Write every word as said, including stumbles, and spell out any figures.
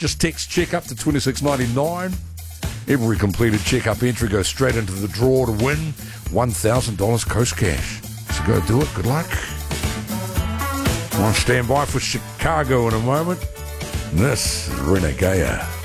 Just text checkup to twenty-six ninety-nine. Every completed checkup entry goes straight into the draw to win one thousand dollars Coast Cash. So go do it. Good luck. I'm on standby for Chicago in a moment. This is Renegade.